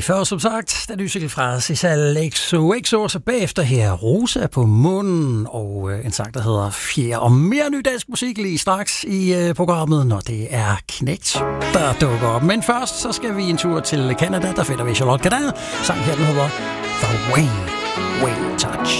Lige før, som sagt, den nye cykel fra Cesal XOXO, så bagefter her Rosa på munden, og en sang, der hedder Fjer, og mere ny dansk musik lige straks i programmet, når det er Knægt, der dukker op. Men først, så skal vi en tur til Canada, der finder vi Charlotte Gardin. Sang her, den hedder The Way Touch.